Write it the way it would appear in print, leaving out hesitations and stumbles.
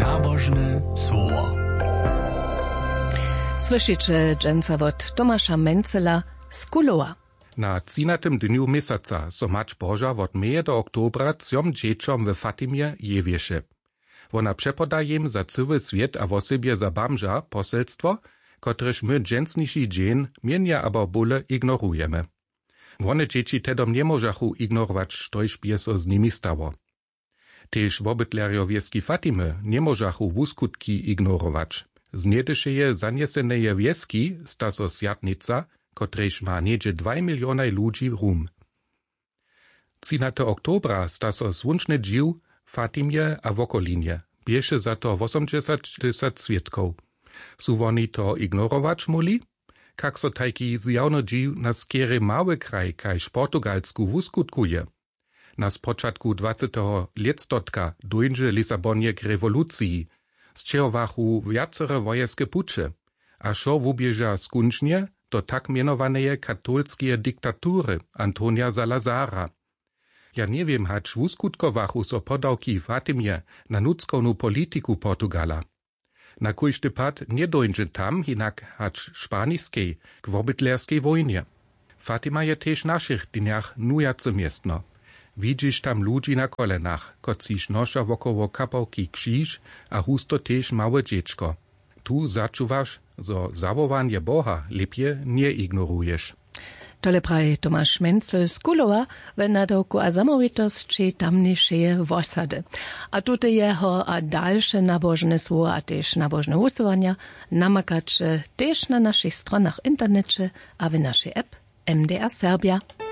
Nabożne słowo. Słyszycie dżęca od Tomasza Mencela z Kulowa. Na 13. dniu miesiąca so Mać Boża od meje do oktobra trzem dzieciom w Fatimie jewieše. Ona przepodaje im za cały świat a w sobie za bamża poselstwo, kotreż my dżęsniejszy dzień mienia abo bóle ignorujemy. One dzieci tedom nie możachu ignorować, sztoż by so z nimi stało. Tež wobytlerjo wieski Fatimy nie możachu wuskutki ignorować. Zniedyše je zanieseneje wieski sta so sjatnica, kotrež ma niedzie 2 miliony ludzi rum. 13. oktobra sta so zwunčne dživ Fatimie a wokolinie. Bieše za to 80 świadków. Su woni to ignorować muli? Kak so tajki zjawno dživ na skiery mały kraj, kajż Portugalsku wuskutkuje. Na spoczatku 20. listotka dojdzie Lisabonie k rewolucji, z czego wachu wiacore wojeskie pucze, a szo wubieża skuncznie do tak mianowanej katolskie diktatury Antonia Salazara. Ja nie wiem, hacz wuskutkowachu so podałki Fatimie na nudzkonu polityku Portugala. Na kujszty pad nie dojdzie tam, hinak hacz szpaniskiej k wobytlerskiej wojnie. Fatima je też naszych dniach nujace miestno. Widzisz tam ludzi na kolenach, kociś nosza wokoło kapałki krzyż, a husto też małe dziecko. Tu zaczuwasz, zo zawołanie Boha lepiej nie ignorujesz. Tole praje Tomasz Mencel z Kulowa w nadoku a zamowitości tamniejszej wosady. A tutaj jeho a dalsze nabożne słowa, a też nabożne głosowania namakacie też na naszych stronach internecie a w naszej app MDR Serbia.